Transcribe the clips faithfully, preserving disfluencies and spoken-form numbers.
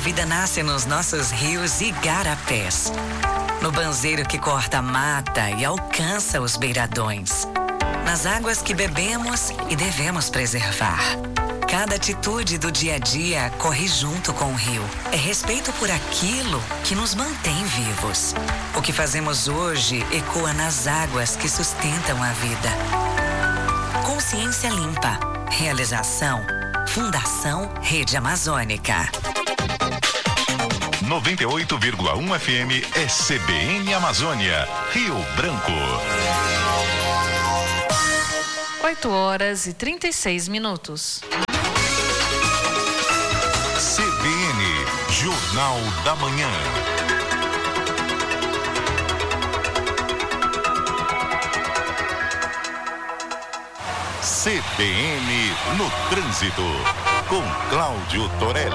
vida nasce nos nossos rios e igarapés. No banzeiro que corta a mata e alcança os beiradões. Nas águas que bebemos e devemos preservar. Cada atitude do dia a dia corre junto com o rio. É respeito por aquilo que nos mantém vivos. O que fazemos hoje ecoa nas águas que sustentam a vida. Consciência Limpa. Realização Fundação Rede Amazônica. noventa e oito vírgula um F M é C B N Amazônia, Rio Branco. oito horas e trinta e seis minutos. C B N, Jornal da Manhã. C B N no Trânsito, com Cláudio Torelli.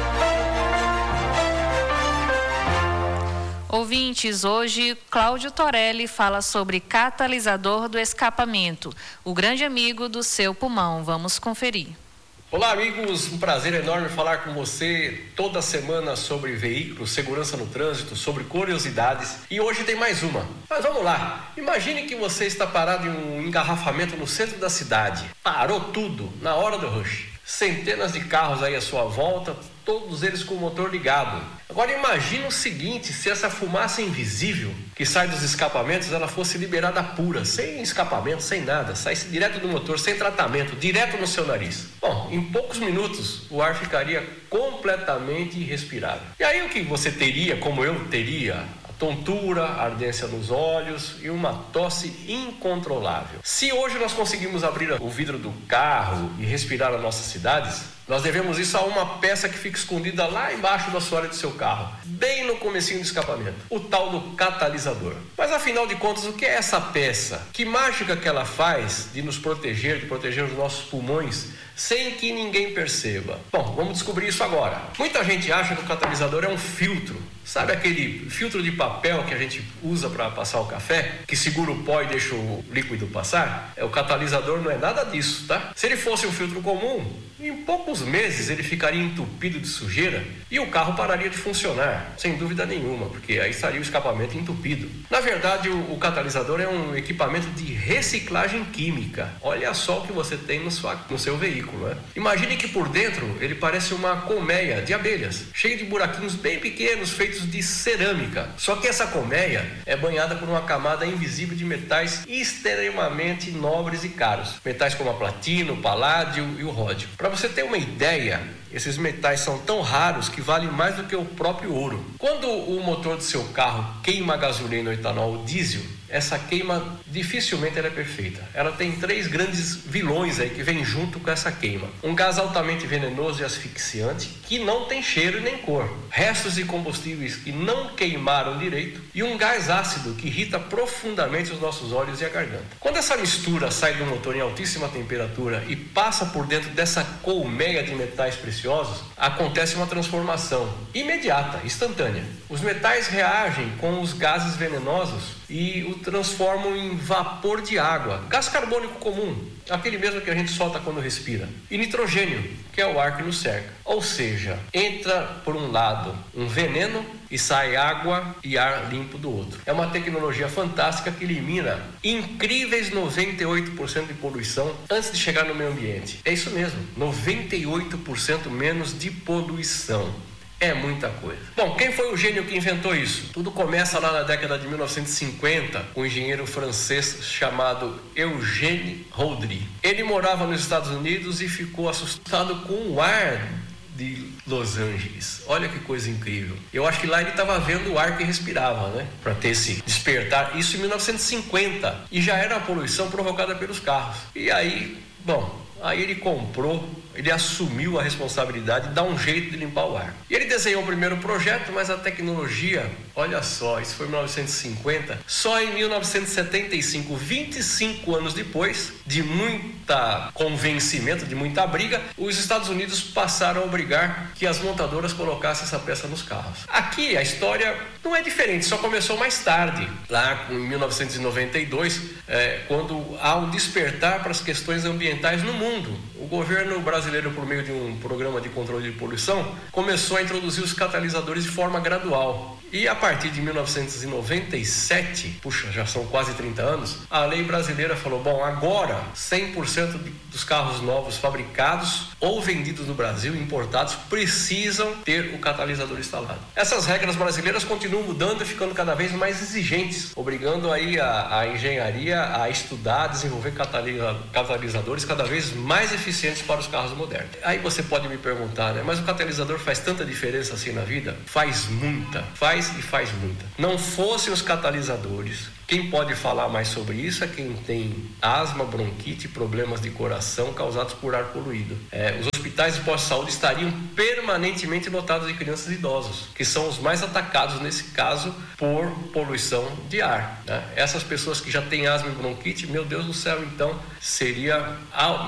Ouvintes, hoje Cláudio Torelli fala sobre catalisador do escapamento, o grande amigo do seu pulmão. Vamos conferir. Olá, amigos, um prazer enorme falar com você toda semana sobre veículos, segurança no trânsito, sobre curiosidades, e hoje tem mais uma. Mas vamos lá, imagine que você está parado em um engarrafamento no centro da cidade, parou tudo na hora do rush, centenas de carros aí à sua volta, todos eles com o motor ligado. Agora imagine o seguinte, se essa fumaça invisível que sai dos escapamentos, ela fosse liberada pura, sem escapamento, sem nada, saísse direto do motor, sem tratamento, direto no seu nariz. Bom, em poucos minutos o ar ficaria completamente irrespirável. E aí o que você teria, como eu teria? Tontura, ardência nos olhos e uma tosse incontrolável. Se hoje nós conseguimos abrir o vidro do carro e respirar as nossas cidades, nós devemos isso a uma peça que fica escondida lá embaixo do assoalho do seu carro, bem no comecinho do escapamento, o tal do catalisador. Mas afinal de contas, o que é essa peça? Que mágica que ela faz de nos proteger, de proteger os nossos pulmões, sem que ninguém perceba? Bom, vamos descobrir isso agora. Muita gente acha que o catalisador é um filtro. Sabe aquele filtro de papel que a gente usa para passar o café, que segura o pó e deixa o líquido passar? É, o catalisador não é nada disso, tá? Se ele fosse um filtro comum, em poucos meses ele ficaria entupido de sujeira e o carro pararia de funcionar, sem dúvida nenhuma, porque aí estaria o escapamento entupido. Na verdade, o, o catalisador é um equipamento de reciclagem química. Olha só o que você tem no, sua, no seu veículo, né? Imagine que por dentro ele parece uma colmeia de abelhas, cheio de buraquinhos bem pequenos, feitos de cerâmica. Só que essa colmeia é banhada por uma camada invisível de metais extremamente nobres e caros. Metais como a platina, o paládio e o ródio. Para você ter uma ideia, esses metais são tão raros que valem mais do que o próprio ouro. Quando o motor do seu carro queima a gasolina, o etanol, o diesel, essa queima dificilmente ela é perfeita. Ela tem três grandes vilões aí que vêm junto com essa queima. Um gás altamente venenoso e asfixiante que não tem cheiro e nem cor. Restos de combustíveis que não queimaram direito e um gás ácido que irrita profundamente os nossos olhos e a garganta. Quando essa mistura sai do motor em altíssima temperatura e passa por dentro dessa colmeia de metais preciosos, acontece uma transformação imediata, instantânea. Os metais reagem com os gases venenosos e o transformam em vapor de água, gás carbônico comum, aquele mesmo que a gente solta quando respira, e nitrogênio, que é o ar que nos cerca. Ou seja, entra por um lado um veneno e sai água e ar limpo do outro. É uma tecnologia fantástica que elimina incríveis noventa e oito por cento de poluição antes de chegar no meio ambiente. É isso mesmo, noventa e oito por cento menos de poluição. É muita coisa. Bom, quem foi o gênio que inventou isso? Tudo começa lá na década de mil novecentos e cinquenta, com um engenheiro francês chamado Eugène Rodry. Ele morava nos Estados Unidos e ficou assustado com o ar de Los Angeles. Olha que coisa incrível. Eu acho que lá ele estava vendo o ar que respirava, né? Para ter esse despertar. Isso em mil novecentos e cinquenta. E já era a poluição provocada pelos carros. E aí, bom, aí ele comprou, ele assumiu a responsabilidade de dar um jeito de limpar o ar. E ele desenhou o primeiro projeto, mas a tecnologia, olha só, isso foi em mil novecentos e cinquenta, só em mil novecentos e setenta e cinco, vinte e cinco anos depois, de muita convencimento, de muita briga, os Estados Unidos passaram a obrigar que as montadoras colocassem essa peça nos carros. Aqui a história não é diferente, só começou mais tarde, lá em mil novecentos e noventa e dois, é, quando há um despertar para as questões ambientais no mundo. O governo brasileiro brasileiro, por meio de um programa de controle de poluição, começou a introduzir os catalisadores de forma gradual. E a partir de mil novecentos e noventa e sete, puxa, já são quase trinta anos, a lei brasileira falou, bom, agora cem por cento dos carros novos fabricados ou vendidos no Brasil, importados, precisam ter o catalisador instalado. Essas regras brasileiras continuam mudando e ficando cada vez mais exigentes, obrigando aí a, a engenharia a estudar, desenvolver catalisa, catalisadores cada vez mais eficientes para os carros modernos. Aí você pode me perguntar, né, mas o catalisador faz tanta diferença assim na vida? Faz muita, faz e faz muita. Não fossem os catalisadores, quem pode falar mais sobre isso é quem tem asma, bronquite e problemas de coração causados por ar poluído. É, os hospitais de pós-saúde estariam permanentemente lotados de crianças e idosos, que são os mais atacados nesse caso por poluição de ar, né? Essas pessoas que já têm asma e bronquite, meu Deus do céu, então seria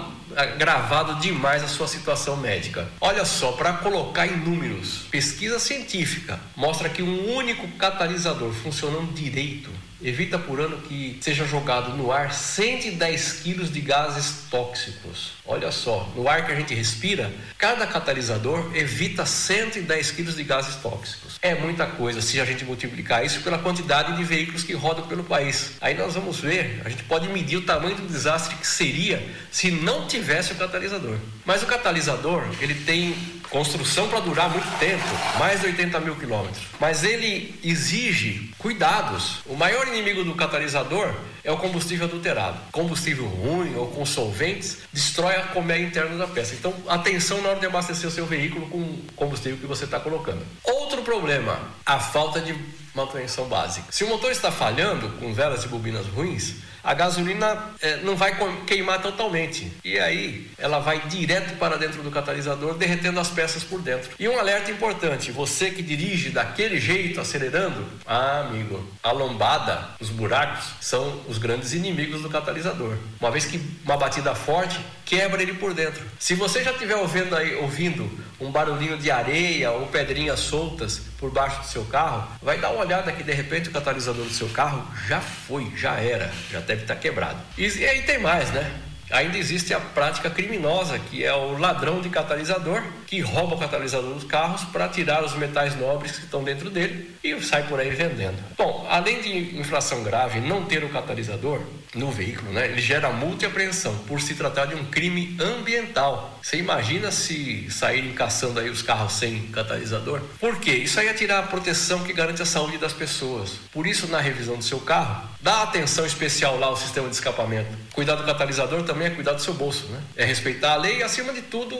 agravado demais a sua situação médica. Olha só, para colocar em números, pesquisa científica mostra que um único catalisador funcionando direito evita por ano que seja jogado no ar cento e dez quilos de gases tóxicos. Olha só, no ar que a gente respira, cada catalisador evita cento e dez quilos de gases tóxicos. É muita coisa se a gente multiplicar isso pela quantidade de veículos que rodam pelo país. Aí nós vamos ver, a gente pode medir o tamanho do desastre que seria se não tivesse o catalisador. Mas o catalisador, ele tem construção para durar muito tempo, mais de oitenta mil quilômetros. Mas ele exige cuidados. O maior inimigo do catalisador é o combustível adulterado. Combustível ruim ou com solventes destrói a colmeia interna da peça. Então, atenção na hora de abastecer o seu veículo com o combustível que você está colocando. Outro problema, a falta de manutenção básica. Se o motor está falhando com velas e bobinas ruins, a gasolina é, não vai queimar totalmente. E aí ela vai direto para dentro do catalisador, derretendo as peças por dentro. E um alerta importante, você que dirige daquele jeito, acelerando, ah, amigo, a lombada, os buracos, são os grandes inimigos do catalisador. Uma vez que uma batida forte, quebra ele por dentro. Se você já estiver ouvindo, aí, ouvindo um barulhinho de areia ou pedrinhas soltas por baixo do seu carro, vai dar uma olhada que de repente o catalisador do seu carro já foi, já era, já deve estar quebrado. E, e aí tem mais, né? Ainda existe a prática criminosa, que é o ladrão de catalisador, que rouba o catalisador dos carros para tirar os metais nobres que estão dentro dele e sai por aí vendendo. Bom, além de infração grave, não ter o catalisador no veículo, né, ele gera multa e apreensão por se tratar de um crime ambiental. Você imagina se saírem caçando aí os carros sem catalisador? Por quê? Isso aí é tirar a proteção que garante a saúde das pessoas. Por isso, na revisão do seu carro, dá atenção especial lá ao sistema de escapamento. Cuidar do catalisador também é cuidar do seu bolso, né? É respeitar a lei e, acima de tudo,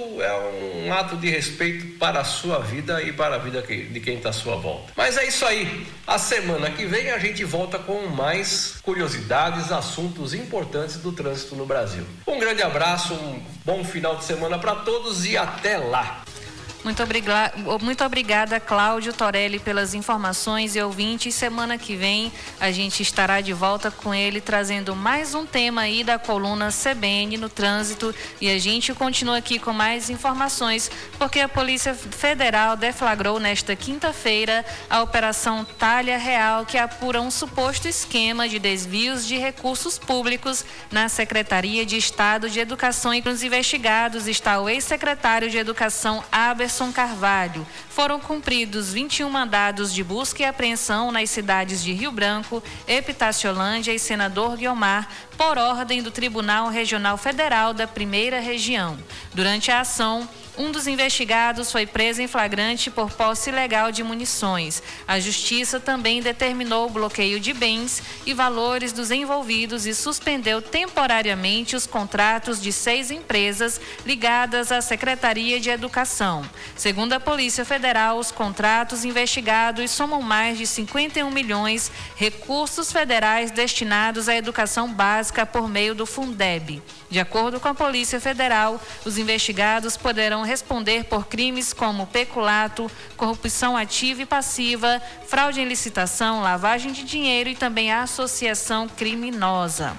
é um ato de respeito para a sua vida e para a vida de quem está à sua volta. Mas é isso aí. A semana que vem a gente volta com mais curiosidades, assuntos importantes do trânsito no Brasil. Um grande abraço, um bom final de semana para todos e até lá. Muito, obriga- muito obrigada, Cláudio Torelli, pelas informações e ouvintes. Semana que vem a gente estará de volta com ele, trazendo mais um tema aí da coluna C B N no trânsito. E a gente continua aqui com mais informações, porque a Polícia Federal deflagrou nesta quinta-feira a Operação Talha Real, que apura um suposto esquema de desvios de recursos públicos na Secretaria de Estado de Educação. Entre os investigados está o ex-secretário de Educação, Aberson Carvalho. Foram cumpridos vinte e um mandados de busca e apreensão nas cidades de Rio Branco, Epitaciolândia e Senador Guiomar, por ordem do Tribunal Regional Federal da Primeira Região. Durante a ação, um dos investigados foi preso em flagrante por posse ilegal de munições. A Justiça também determinou o bloqueio de bens e valores dos envolvidos e suspendeu temporariamente os contratos de seis empresas ligadas à Secretaria de Educação. Segundo a Polícia Federal, os contratos investigados somam mais de cinquenta e um milhões, recursos federais destinados à educação básica por meio do Fundeb. De acordo com a Polícia Federal, os investigados poderão responder por crimes como peculato, corrupção ativa e passiva, fraude em licitação, lavagem de dinheiro e também associação criminosa.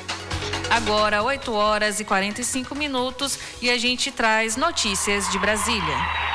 Agora, oito horas e quarenta e cinco minutos e a gente traz notícias de Brasília.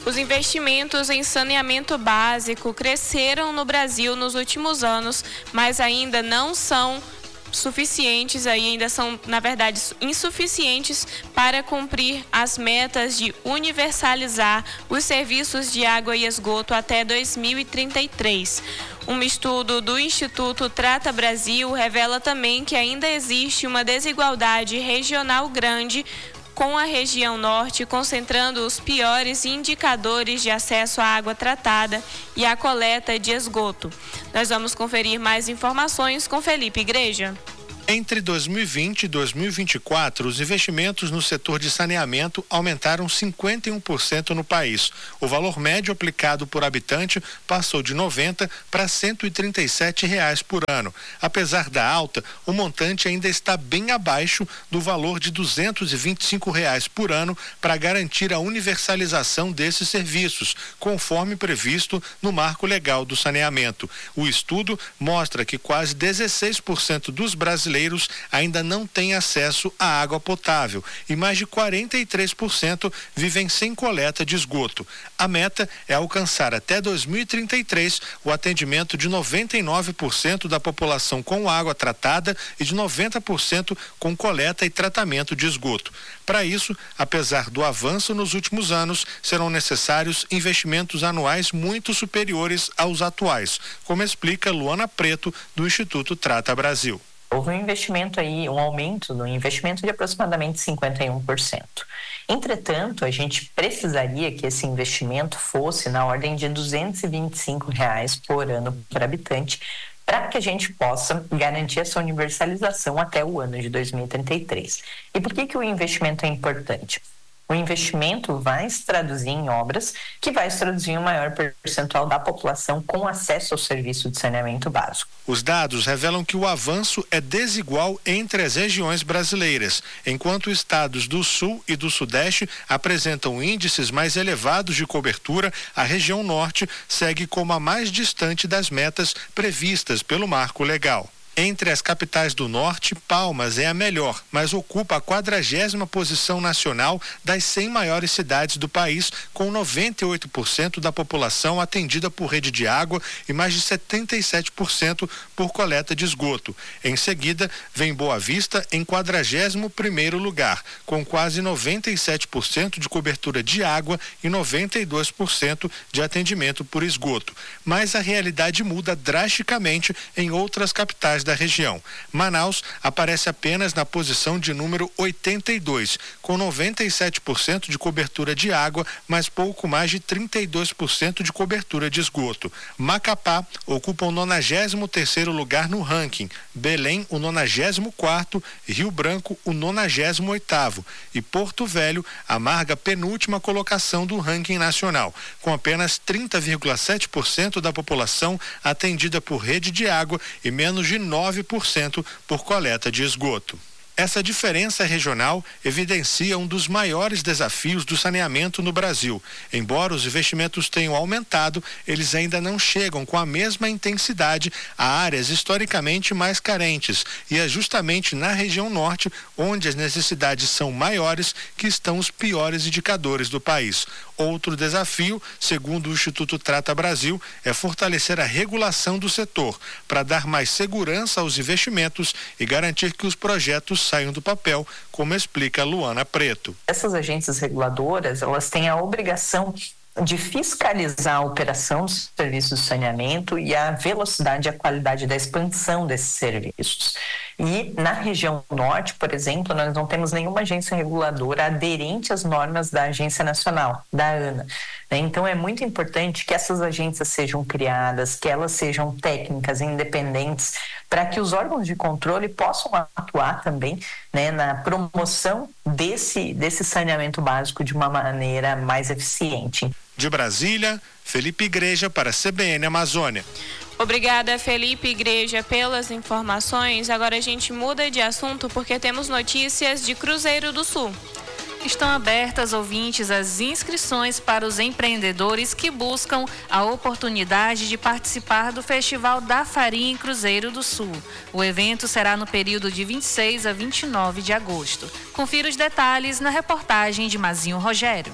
Os investimentos em saneamento básico cresceram no Brasil nos últimos anos, mas ainda não são suficientes, aí ainda são, na verdade, insuficientes para cumprir as metas de universalizar os serviços de água e esgoto até dois mil e trinta e três. Um estudo do Instituto Trata Brasil revela também que ainda existe uma desigualdade regional grande, com a região norte concentrando os piores indicadores de acesso à água tratada e à coleta de esgoto. Nós vamos conferir mais informações com Felipe Igreja. Entre dois mil e vinte e dois mil e vinte e quatro, os investimentos no setor de saneamento aumentaram cinquenta e um por cento no país. O valor médio aplicado por habitante passou de noventa para cento e trinta e sete reais por ano. Apesar da alta, o montante ainda está bem abaixo do valor de duzentos e vinte e cinco reais por ano para garantir a universalização desses serviços, conforme previsto no Marco Legal do Saneamento. O estudo mostra que quase dezesseis por cento dos brasileiros ainda não têm acesso à água potável e mais de quarenta e três por cento vivem sem coleta de esgoto. A meta é alcançar até dois mil e trinta e três o atendimento de noventa e nove por cento da população com água tratada e de noventa por cento com coleta e tratamento de esgoto. Para isso, apesar do avanço nos últimos anos, serão necessários investimentos anuais muito superiores aos atuais, como explica Luana Preto, do Instituto Trata Brasil. Houve um investimento aí, um aumento no investimento de aproximadamente cinquenta e um por cento. Entretanto, a gente precisaria que esse investimento fosse na ordem de duzentos e vinte e cinco reais por ano por habitante, para que a gente possa garantir essa universalização até o ano de dois mil e trinta e três. E por que que o investimento é importante? O investimento vai se traduzir em obras que vai se traduzir em um maior percentual da população com acesso ao serviço de saneamento básico. Os dados revelam que o avanço é desigual entre as regiões brasileiras, enquanto estados do Sul e do Sudeste apresentam índices mais elevados de cobertura, a região Norte segue como a mais distante das metas previstas pelo Marco Legal. Entre as capitais do Norte, Palmas é a melhor, mas ocupa a quadragésima posição nacional das cem maiores cidades do país, com noventa e oito por cento da população atendida por rede de água e mais de setenta e sete por cento por coleta de esgoto. Em seguida, vem Boa Vista em quadragésimo primeiro lugar, com quase noventa e sete por cento de cobertura de água e noventa e dois por cento de atendimento por esgoto. Mas a realidade muda drasticamente em outras capitais da região. Manaus aparece apenas na posição de número oitenta e dois, com noventa e sete por cento de cobertura de água, mas pouco mais de trinta e dois por cento de cobertura de esgoto. Macapá ocupa o nonagésimo terceiro lugar no ranking, Belém o nonagésimo quarto, Rio Branco o nonagésimo oitavo e Porto Velho amarga a penúltima colocação do ranking nacional, com apenas trinta vírgula sete por cento da população atendida por rede de água e menos de nove por cento por coleta de esgoto. Essa diferença regional evidencia um dos maiores desafios do saneamento no Brasil. Embora os investimentos tenham aumentado, eles ainda não chegam com a mesma intensidade a áreas historicamente mais carentes, e é justamente na região norte, onde as necessidades são maiores, que estão os piores indicadores do país. Outro desafio, segundo o Instituto Trata Brasil, é fortalecer a regulação do setor, para dar mais segurança aos investimentos e garantir que os projetos saiam do papel, como explica Luana Preto. Essas agências reguladoras, elas têm a obrigação de fiscalizar a operação dos serviços de saneamento e a velocidade e a qualidade da expansão desses serviços. E na região norte, por exemplo, nós não temos nenhuma agência reguladora aderente às normas da Agência Nacional, da ANA. Então é muito importante que essas agências sejam criadas, que elas sejam técnicas, independentes, para que os órgãos de controle possam atuar também, né, na promoção desse, desse saneamento básico de uma maneira mais eficiente. De Brasília, Felipe Igreja para a C B N Amazônia. Obrigada, Felipe Igreja, pelas informações. Agora a gente muda de assunto porque temos notícias de Cruzeiro do Sul. Estão abertas, ouvintes, as inscrições para os empreendedores que buscam a oportunidade de participar do Festival da Farinha em Cruzeiro do Sul. O evento será no período de vinte e seis a vinte e nove de agosto. Confira os detalhes na reportagem de Mazinho Rogério.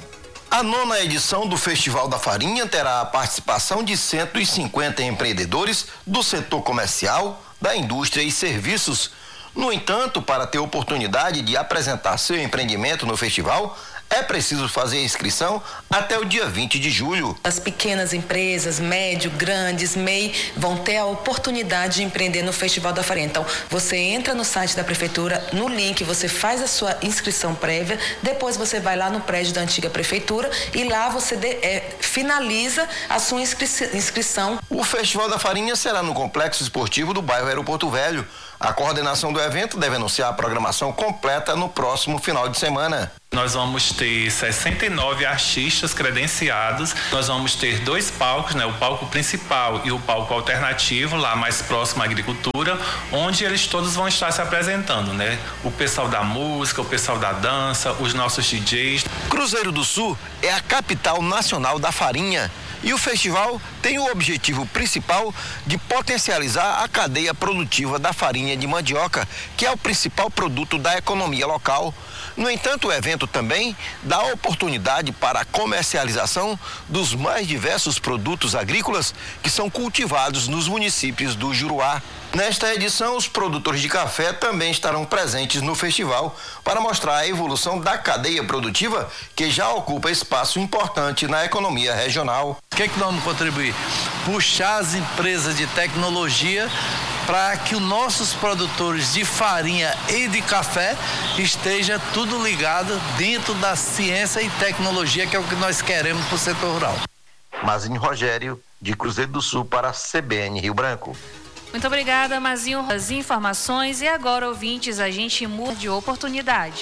A nona edição do Festival da Farinha terá a participação de cento e cinquenta empreendedores do setor comercial, da indústria e serviços. No entanto, para ter oportunidade de apresentar seu empreendimento no festival, é preciso fazer a inscrição até o dia vinte de julho. As pequenas empresas, médio, grandes, M E I, vão ter a oportunidade de empreender no Festival da Farinha. Então, você entra no site da Prefeitura, no link, você faz a sua inscrição prévia, depois você vai lá no prédio da antiga Prefeitura e lá você de, é, finaliza a sua inscri- inscrição. O Festival da Farinha será no Complexo Esportivo do bairro Aeroporto Velho. A coordenação do evento deve anunciar a programação completa no próximo final de semana. Nós vamos ter sessenta e nove artistas credenciados. Nós vamos ter dois palcos, né? O palco principal e o palco alternativo, lá mais próximo à agricultura, onde eles todos vão estar se apresentando, né? O pessoal da música, o pessoal da dança, os nossos D Js. Cruzeiro do Sul é a capital nacional da farinha. E o festival tem o objetivo principal de potencializar a cadeia produtiva da farinha de mandioca, que é o principal produto da economia local. No entanto, o evento também dá oportunidade para a comercialização dos mais diversos produtos agrícolas que são cultivados nos municípios do Juruá. Nesta edição, os produtores de café também estarão presentes no festival para mostrar a evolução da cadeia produtiva, que já ocupa espaço importante na economia regional. O que é que nós vamos contribuir? Puxar as empresas de tecnologia para que os nossos produtores de farinha e de café esteja tudo ligado dentro da ciência e tecnologia, que é o que nós queremos para o setor rural. Mazinho Rogério, de Cruzeiro do Sul, para a C B N Rio Branco. Muito obrigada, Mazinho, as informações. E agora, ouvintes, a gente muda de oportunidade.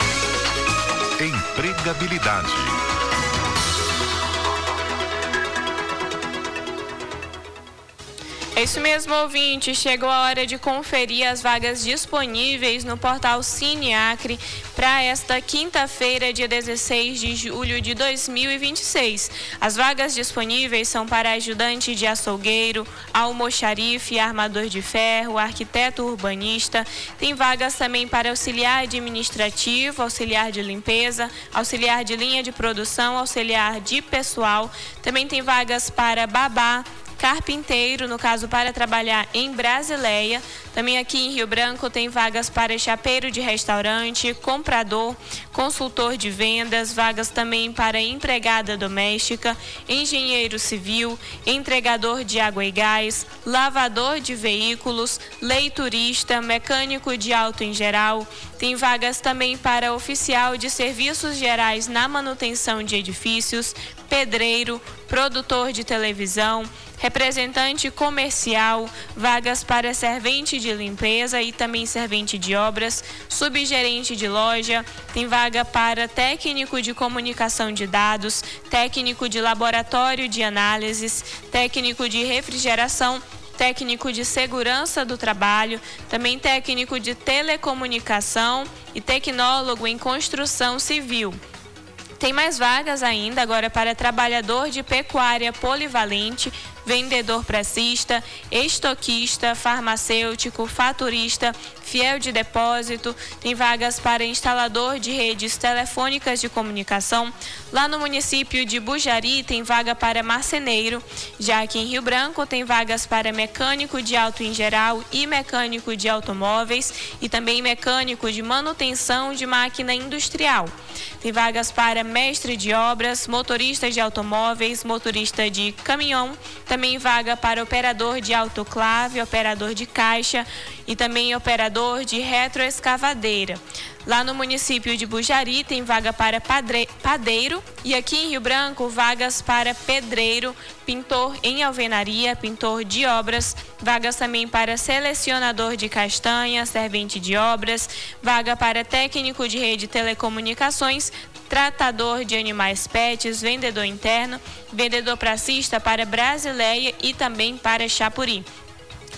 Empregabilidade. É isso mesmo, ouvinte. Chegou a hora de conferir as vagas disponíveis no portal Cine Acre para esta quinta-feira, dia dezesseis de julho de dois mil e vinte e seis. As vagas disponíveis são para ajudante de açougueiro, almoxarife, armador de ferro, arquiteto urbanista. Tem vagas também para auxiliar administrativo, auxiliar de limpeza, auxiliar de linha de produção, auxiliar de pessoal. Também tem vagas para babá, carpinteiro, no caso para trabalhar em Brasileia. Também aqui em Rio Branco tem vagas para chapeiro de restaurante, comprador, consultor de vendas, vagas também para empregada doméstica, engenheiro civil, entregador de água e gás, lavador de veículos, leiturista, mecânico de auto em geral. Tem vagas também para oficial de serviços gerais na manutenção de edifícios, pedreiro, produtor de televisão, representante comercial, vagas para servente de limpeza e também servente de obras, subgerente de loja. Tem vaga para técnico de comunicação de dados, técnico de laboratório de análises, técnico de refrigeração, técnico de segurança do trabalho, também técnico de telecomunicação e tecnólogo em construção civil. Tem mais vagas ainda agora para trabalhador de pecuária polivalente, vendedor pracista, estoquista, farmacêutico, faturista, fiel de depósito. Tem vagas para instalador de redes telefônicas de comunicação. Lá no município de Bujari tem vaga para marceneiro. Já aqui em Rio Branco tem vagas para mecânico de auto em geral e mecânico de automóveis e também mecânico de manutenção de máquina industrial. Tem vagas para mestre de obras, motorista de automóveis, motorista de caminhão. Também vaga para operador de autoclave, operador de caixa e também operador de retroescavadeira. Lá no município de Bujari tem vaga para padre... padeiro e aqui em Rio Branco vagas para pedreiro, pintor em alvenaria, pintor de obras, vagas também para selecionador de castanha, servente de obras, vaga para técnico de rede de telecomunicações, tratador de animais pets, vendedor interno, vendedor pracista para Brasileia e também para Chapuri.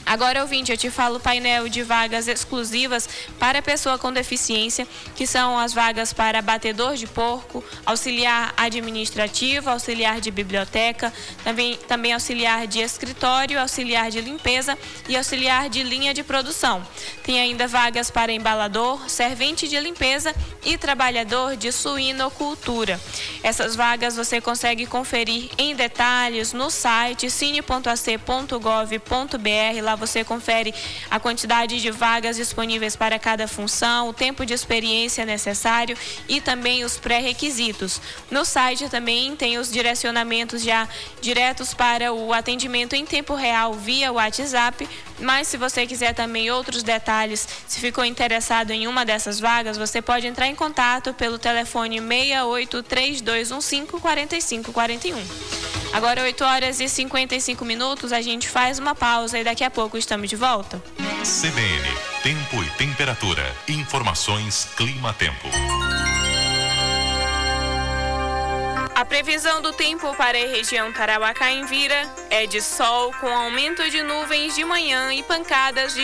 Agora, ouvinte, eu te falo o painel de vagas exclusivas para pessoa com deficiência, que são as vagas para batedor de porco, auxiliar administrativo, auxiliar de biblioteca, também, também auxiliar de escritório, auxiliar de limpeza e auxiliar de linha de produção. Tem ainda vagas para embalador, servente de limpeza e trabalhador de suinocultura. Essas vagas você consegue conferir em detalhes no site cine ponto a c ponto gov ponto b r. Lá você confere a quantidade de vagas disponíveis para cada função, o tempo de experiência necessário e também os pré-requisitos. No site também tem os direcionamentos já diretos para o atendimento em tempo real via WhatsApp, mas se você quiser também outros detalhes, se ficou interessado em uma dessas vagas, você pode entrar em contato pelo telefone seis oito três dois um cinco quatro cinco quatro um. Agora oito horas e cinquenta e cinco minutos, a gente faz uma pausa e daqui a pouco estamos de volta. C B N, tempo e temperatura. Informações Clima-Tempo. A previsão do tempo para a região Tarauacá-Envira é de sol com aumento de nuvens de manhã e pancadas de